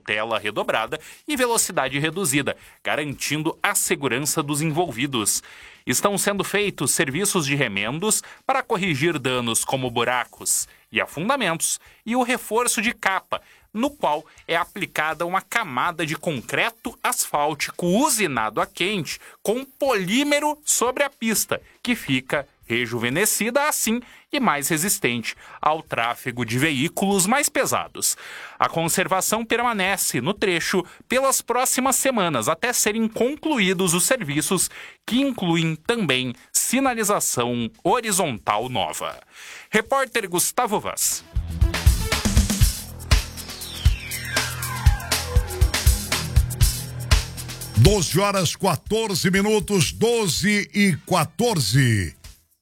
cautela redobrada e velocidade reduzida, garantindo a segurança dos envolvidos. Estão sendo feitos serviços de remendos para corrigir danos como buracos e afundamentos e o reforço de capa, no qual é aplicada uma camada de concreto asfáltico usinado a quente com polímero sobre a pista, que fica rejuvenescida assim e mais resistente ao tráfego de veículos mais pesados. A conservação permanece no trecho pelas próximas semanas até serem concluídos os serviços, que incluem também sinalização horizontal nova. Repórter Gustavo Vaz. 12h14, 12h14.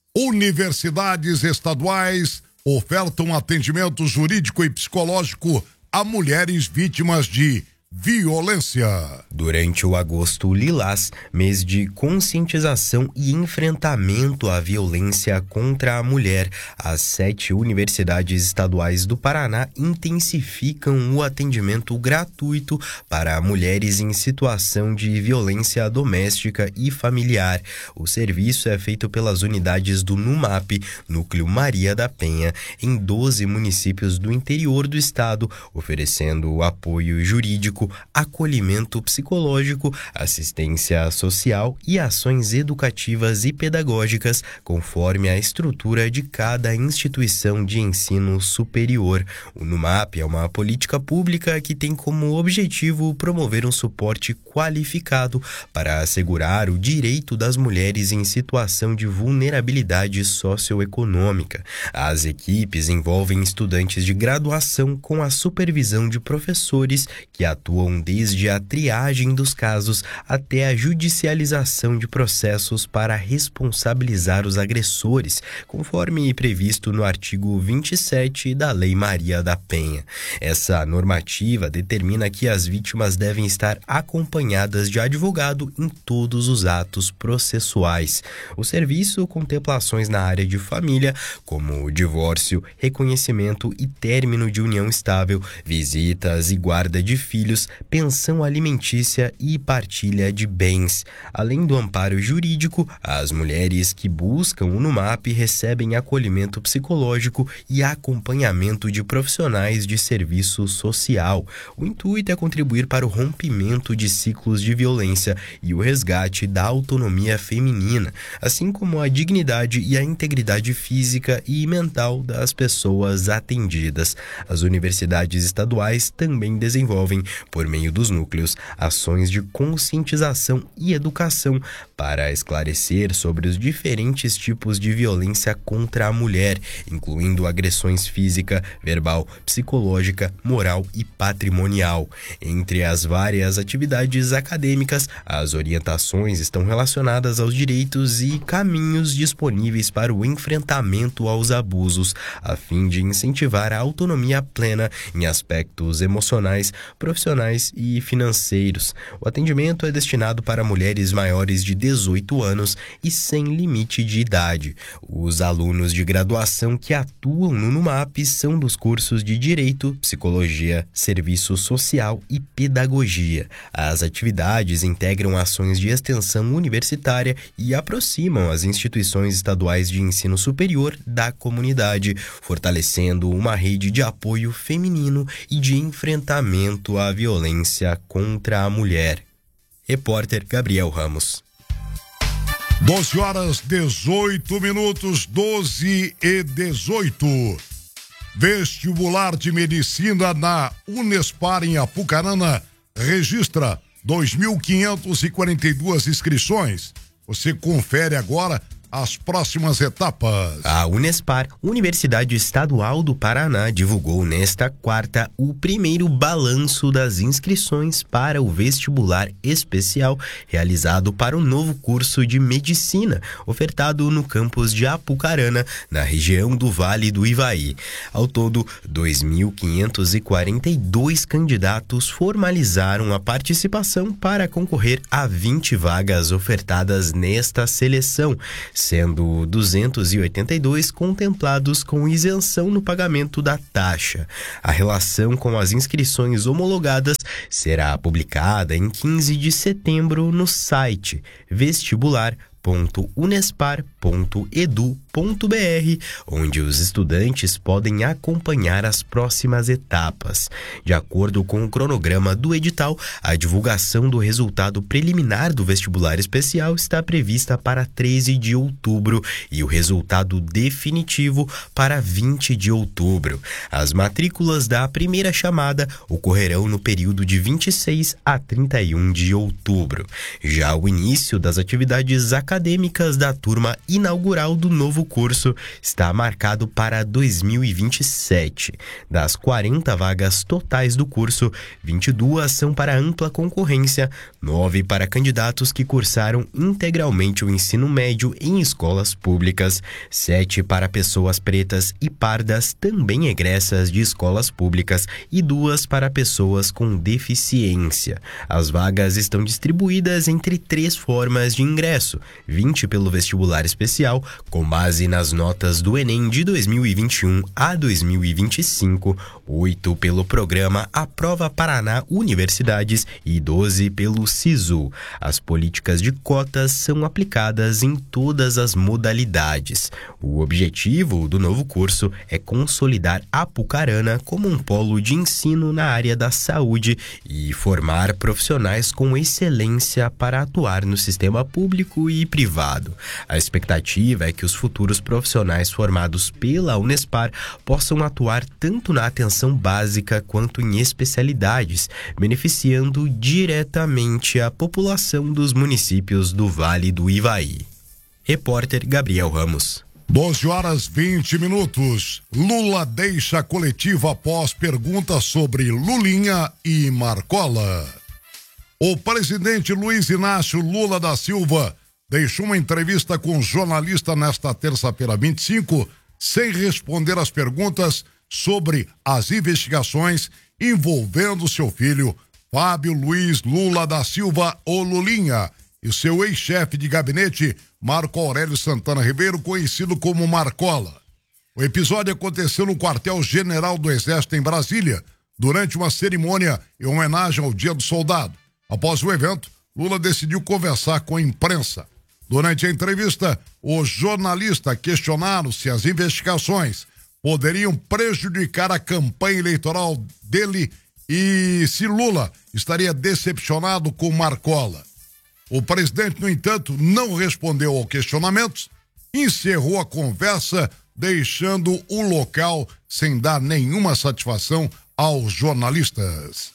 Universidades estaduais ofertam atendimento jurídico e psicológico a mulheres vítimas de violência. Durante o Agosto Lilás, mês de conscientização e enfrentamento à violência contra a mulher, as 7 universidades estaduais do Paraná intensificam o atendimento gratuito para mulheres em situação de violência doméstica e familiar. O serviço é feito pelas unidades do NUMAP, Núcleo Maria da Penha, em 12 municípios do interior do estado, oferecendo apoio jurídico, acolhimento psicológico, assistência social e ações educativas e pedagógicas, conforme a estrutura de cada instituição de ensino superior. O NUMAP é uma política pública que tem como objetivo promover um suporte qualificado para assegurar o direito das mulheres em situação de vulnerabilidade socioeconômica. As equipes envolvem estudantes de graduação com a supervisão de professores que atuam desde a triagem dos casos até a judicialização de processos para responsabilizar os agressores, conforme previsto no artigo 27 da Lei Maria da Penha. Essa normativa determina que as vítimas devem estar acompanhadas de advogado em todos os atos processuais. O serviço contempla ações na área de família, como divórcio, reconhecimento e término de união estável, visitas e guarda de filhos, pensão alimentícia e partilha de bens. Além do amparo jurídico, as mulheres que buscam o NUMAP recebem acolhimento psicológico e acompanhamento de profissionais de serviço social. O intuito é contribuir para o rompimento de ciclos de violência e o resgate da autonomia feminina, assim como a dignidade e a integridade física e mental das pessoas atendidas. As universidades estaduais também desenvolvem, por meio dos núcleos, ações de conscientização e educação para esclarecer sobre os diferentes tipos de violência contra a mulher, incluindo agressões física, verbal, psicológica, moral e patrimonial. Entre as várias atividades acadêmicas, as orientações estão relacionadas aos direitos e caminhos disponíveis para o enfrentamento aos abusos, a fim de incentivar a autonomia plena em aspectos emocionais, profissionais e financeiros. O atendimento é destinado para mulheres maiores de 18 anos e sem limite de idade. Os alunos de graduação que atuam no NUMAP são dos cursos de Direito, Psicologia, Serviço Social e Pedagogia. As atividades integram ações de extensão universitária e aproximam as instituições estaduais de ensino superior da comunidade, fortalecendo uma rede de apoio feminino e de enfrentamento à violência contra a mulher. Repórter Gabriel Ramos. 12h18, 12h18. Vestibular de Medicina na Unespar em Apucarana registra 2.542 inscrições. Você confere agora as próximas etapas. A Unespar, Universidade Estadual do Paraná, divulgou nesta quarta o primeiro balanço das inscrições para o vestibular especial realizado para o novo curso de Medicina, ofertado no campus de Apucarana, na região do Vale do Ivaí. Ao todo, 2.542 candidatos formalizaram a participação para concorrer a 20 vagas ofertadas nesta seleção, sendo 282 contemplados com isenção no pagamento da taxa. A relação com as inscrições homologadas será publicada em 15 de setembro no site vestibular.unespar.edu.br, onde os estudantes podem acompanhar as próximas etapas. De acordo com o cronograma do edital, a divulgação do resultado preliminar do vestibular especial está prevista para 13 de outubro e o resultado definitivo para 20 de outubro. As matrículas da primeira chamada ocorrerão no período de 26 a 31 de outubro. Já o início das atividades acadêmicas da turma inaugural do novo curso está marcado para 2027. Das 40 vagas totais do curso, 22 são para ampla concorrência, 9 para candidatos que cursaram integralmente o ensino médio em escolas públicas, 7 para pessoas pretas e pardas também egressas de escolas públicas e 2 para pessoas com deficiência. As vagas estão distribuídas entre 3 formas de ingresso: 20 pelo vestibular especial, com base nas notas do Enem de 2021 a 2025, 8 pelo programa Aprova Paraná Universidades e 12 pelo SISU. As políticas de cotas são aplicadas em todas as modalidades. O objetivo do novo curso é consolidar Apucarana como um polo de ensino na área da saúde e formar profissionais com excelência para atuar no sistema público e privado. A expectativa é que os futuros profissionais formados pela Unespar possam atuar tanto na atenção básica quanto em especialidades, beneficiando diretamente a população dos municípios do Vale do Ivaí. Repórter Gabriel Ramos. 12h20. Lula deixa a coletiva após pergunta sobre Lulinha e Marcola. O presidente Luiz Inácio Lula da Silva deixou uma entrevista com um jornalista nesta terça-feira 25, sem responder às perguntas sobre as investigações envolvendo seu filho, Fábio Luiz Lula da Silva, o Lulinha, e seu ex-chefe de gabinete, Marco Aurélio Santana Ribeiro, conhecido como Marcola. O episódio aconteceu no quartel-general do Exército em Brasília, durante uma cerimônia em homenagem ao Dia do Soldado. Após o evento, Lula decidiu conversar com a imprensa. Durante a entrevista, o jornalista questionaram se as investigações poderiam prejudicar a campanha eleitoral dele e se Lula estaria decepcionado com Marcola. O presidente, no entanto, não respondeu ao questionamento, encerrou a conversa, deixando o local sem dar nenhuma satisfação aos jornalistas.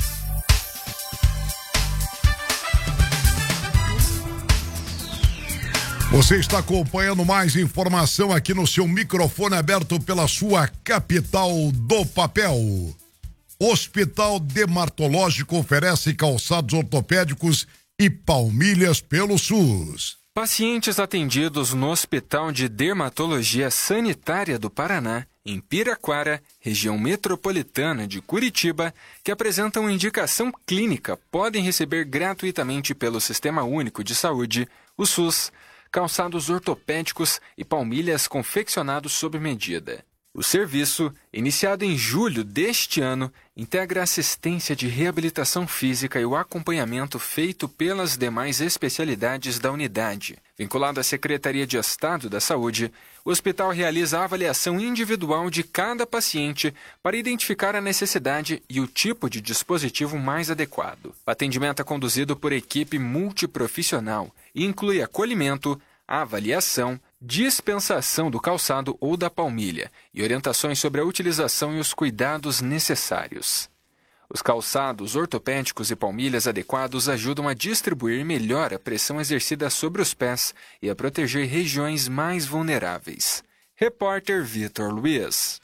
Você está acompanhando mais informação aqui no seu microfone aberto pela sua capital do papel. Hospital Dermatológico oferece calçados ortopédicos e palmilhas pelo SUS. Pacientes atendidos no Hospital de Dermatologia Sanitária do Paraná, em Piraquara, região metropolitana de Curitiba, que apresentam indicação clínica, podem receber gratuitamente pelo Sistema Único de Saúde, o SUS, calçados ortopédicos e palmilhas confeccionados sob medida. O serviço, iniciado em julho deste ano, integra a assistência de reabilitação física e o acompanhamento feito pelas demais especialidades da unidade. Vinculado à Secretaria de Estado da Saúde, o hospital realiza a avaliação individual de cada paciente para identificar a necessidade e o tipo de dispositivo mais adequado. O atendimento é conduzido por equipe multiprofissional e inclui acolhimento, avaliação, dispensação do calçado ou da palmilha e orientações sobre a utilização e os cuidados necessários. Os calçados ortopédicos e palmilhas adequados ajudam a distribuir melhor a pressão exercida sobre os pés e a proteger regiões mais vulneráveis. Repórter Vitor Luiz.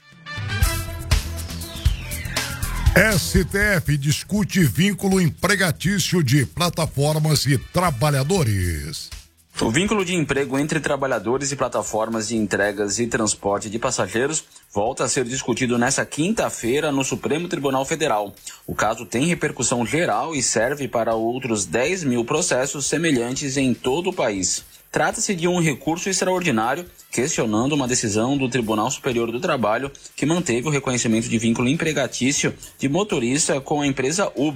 STF discute vínculo empregatício de plataformas e trabalhadores. O vínculo de emprego entre trabalhadores e plataformas de entregas e transporte de passageiros volta a ser discutido nesta quinta-feira no Supremo Tribunal Federal. O caso tem repercussão geral e serve para outros 10 mil processos semelhantes em todo o país. Trata-se de um recurso extraordinário questionando uma decisão do Tribunal Superior do Trabalho que manteve o reconhecimento de vínculo empregatício de motorista com a empresa Uber.